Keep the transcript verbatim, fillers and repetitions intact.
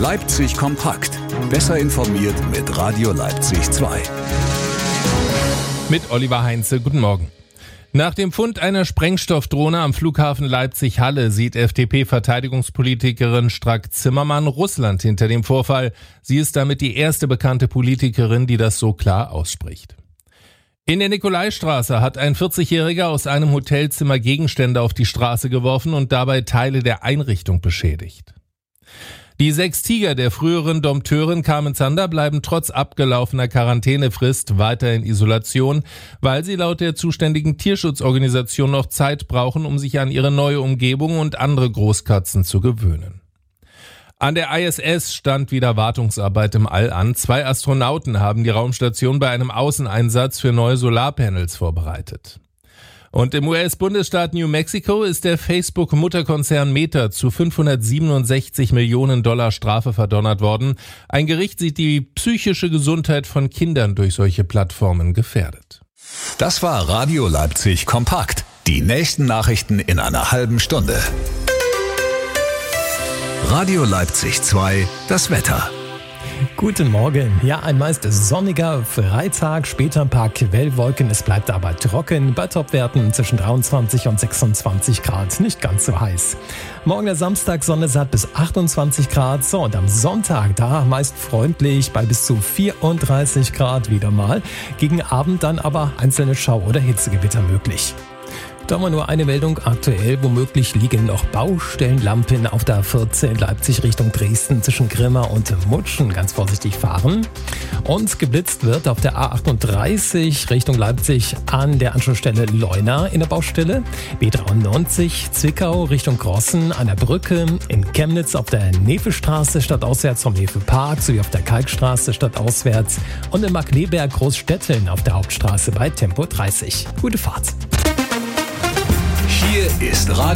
Leipzig kompakt. Besser informiert mit Radio Leipzig zwei. Mit Oliver Heinze, guten Morgen. Nach dem Fund einer Sprengstoffdrohne am Flughafen Leipzig-Halle sieht F D P-Verteidigungspolitikerin Strack-Zimmermann Russland hinter dem Vorfall. Sie ist damit die erste bekannte Politikerin, die das so klar ausspricht. In der Nikolaistraße hat ein vierzigjähriger aus einem Hotelzimmer Gegenstände auf die Straße geworfen und dabei Teile der Einrichtung beschädigt. Die sechs Tiger der früheren Dompteurin Carmen Zander bleiben trotz abgelaufener Quarantänefrist weiter in Isolation, weil sie laut der zuständigen Tierschutzorganisation noch Zeit brauchen, um sich an ihre neue Umgebung und andere Großkatzen zu gewöhnen. An der I S S stand wieder Wartungsarbeit im All an. Zwei Astronauten haben die Raumstation bei einem Außeneinsatz für neue Solarpanels vorbereitet. Und im U S-Bundesstaat New Mexico ist der Facebook-Mutterkonzern Meta zu fünfhundertsiebenundsechzig Millionen Dollar Strafe verdonnert worden. Ein Gericht sieht die psychische Gesundheit von Kindern durch solche Plattformen gefährdet. Das war Radio Leipzig kompakt. Die nächsten Nachrichten in einer halben Stunde. Radio Leipzig zwei, das Wetter. Guten Morgen. Ja, ein meist sonniger Freitag, später ein paar Quellwolken. Es bleibt aber trocken bei Topwerten zwischen dreiundzwanzig und sechsundzwanzig Grad. Nicht ganz so heiß. Morgen der Samstag, Sonne satt bis achtundzwanzig Grad. So, und am Sonntag, da meist freundlich bei bis zu vierunddreißig Grad wieder mal. Gegen Abend dann aber einzelne Schau- oder Hitzegewitter möglich. Da haben wir nur eine Meldung aktuell. Womöglich liegen noch Baustellenlampen auf der A vierzehn Leipzig Richtung Dresden zwischen Grimma und Mutschen. Ganz vorsichtig fahren. Und geblitzt wird auf der A achtunddreißig Richtung Leipzig an der Anschlussstelle Leuna in der Baustelle. B dreiundneunzig Zwickau Richtung Grossen an der Brücke. In Chemnitz auf der Nevestraße stadtauswärts vom Nevepark sowie auf der Kalkstraße stadtauswärts. Und in Markleberg Großstetteln auf der Hauptstraße bei Tempo dreißig. Gute Fahrt. Hier ist Radio